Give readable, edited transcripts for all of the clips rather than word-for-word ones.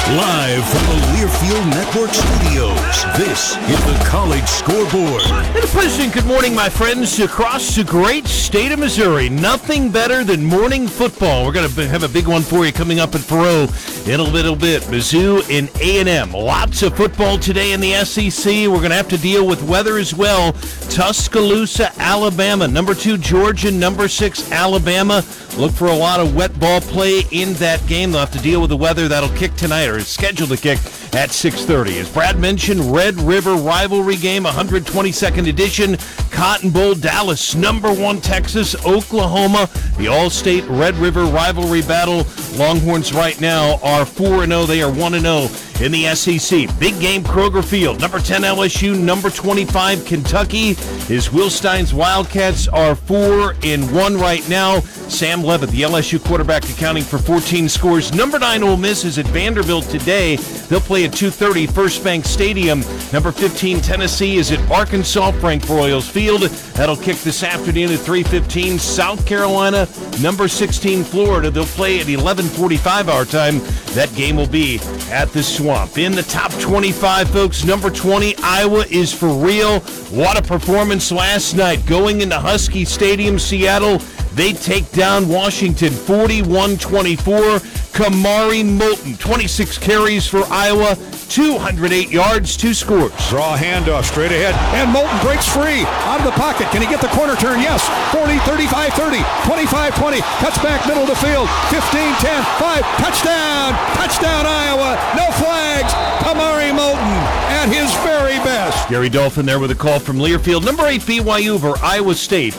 Live from the Learfield Network studios, this is the College Scoreboard. And a pleasant good morning, my friends, across the great state of Missouri. Nothing better than morning football. We're going to have a big one for you coming up at Faroe in a little bit. Mizzou and A&M. Lots of football today in the SEC. We're going to have to deal with weather as well. Tuscaloosa, Alabama. Number 2, Georgia. Number 6, Alabama. Look for a lot of wet ball play in that game. They'll have to deal with the weather. That'll kick tonight, or is scheduled to kick at 6:30. As Brad mentioned, Red River rivalry game, 122nd edition. Cotton Bowl, Dallas, number 1, Texas, Oklahoma. The All-State Red River rivalry battle. Longhorns right now are 4-0. They are 1-0 in the SEC. Big game, Kroger Field. Number 10, LSU. Number 25, Kentucky. His Will Stein's Wildcats are 4-1 right now. Sam Levitt, the LSU quarterback, accounting for 14 scores. Number 9, Ole Miss is at Vanderbilt today. They'll play at 2:30, First Bank Stadium. Number 15, Tennessee is at Arkansas, Frank Broyles Field. That'll kick this afternoon at 3:15. South Carolina, number 16, Florida. They'll play at 11:45 our time. That game will be at the Swamp. In the top 25, folks, number 20, Iowa is for real. What a performance last night. Going into Husky Stadium, Seattle, they take down Washington 41-24. Kamari Moulton, 26 carries for Iowa, 208 yards, 2 scores. Draw a handoff straight ahead, and Moulton breaks free out of the pocket. Can he get the corner turn? Yes. 40, 35, 30, 25, 20. Cuts back middle of the field. 15, 10, 5. Touchdown. Touchdown, Iowa. No flags. Kamari Moulton at his very best. Gary Dolphin there with a call from Learfield. Number 8, BYU over Iowa State,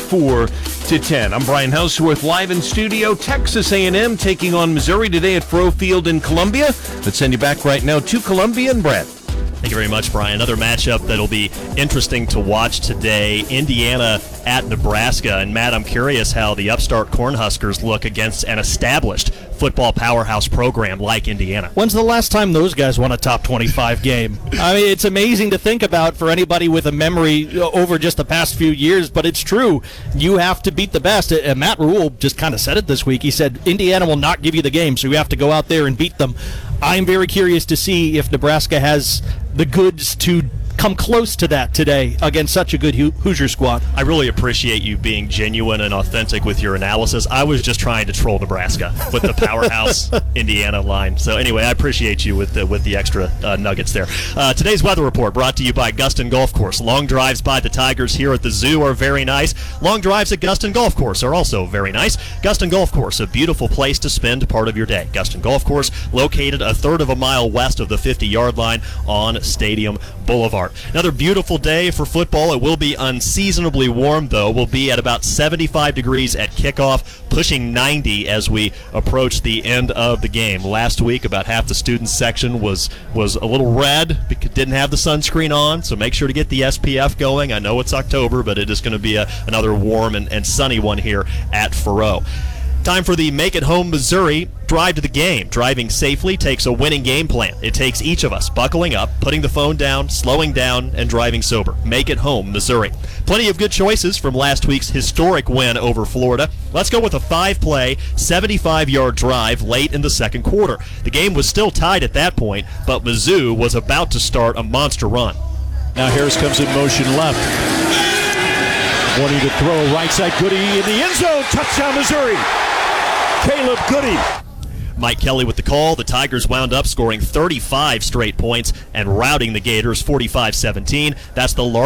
24-10. I'm Brian Houseworth, live in studio. Texas A&M taking on Missouri today at Faroe Field in Columbia. Let's send you back right now to Columbia and Brett. Thank you very much, Brian. Another matchup that'll be interesting to watch today. Indiana at Nebraska. And, Matt, I'm curious how the upstart Cornhuskers look against an established football powerhouse program like Indiana. When's the last time those guys won a top 25 game? I mean, it's amazing to think about for anybody with a memory over just the past few years, but it's true. You have to beat the best. And Matt Rule just kind of said it this week. He said, Indiana will not give you the game, so you have to go out there and beat them. I'm very curious to see if Nebraska has the goods to come close to that today against such a good Hoosier squad. I really appreciate you being genuine and authentic with your analysis. I was just trying to troll Nebraska with the powerhouse Indiana line. So anyway, I appreciate you with the extra nuggets there. Today's weather report brought to you by Gustin Golf Course. Long drives by the Tigers here at the zoo are very nice. Long drives at Gustin Golf Course are also very nice. Gustin Golf Course, a beautiful place to spend part of your day. Gustin Golf Course, located a third of a mile west of the 50-yard line on Stadium Boulevard. Another beautiful day for football. It will be unseasonably warm, though. We'll be at about 75 degrees at kickoff, pushing 90 as we approach the end of the game. Last week, about half the students section was a little red because didn't have the sunscreen on, so make sure to get the SPF going. I know it's October, but it is going to be another warm and sunny one here at Faroe. Time for the Make It Home Missouri drive to the game. Driving safely takes a winning game plan. It takes each of us buckling up, putting the phone down, slowing down, and driving sober. Make It Home Missouri. Plenty of good choices from last week's historic win over Florida. Let's go with a 5-play, 75-yard drive late in the second quarter. The game was still tied at that point, but Mizzou was about to start a monster run. Now Harris comes in motion left. Wanting to throw right side. Goody in the end zone. Touchdown, Missouri. Caleb Goody. Mike Kelly with the call. The Tigers wound up scoring 35 straight points and routing the Gators 45-17. That's the largest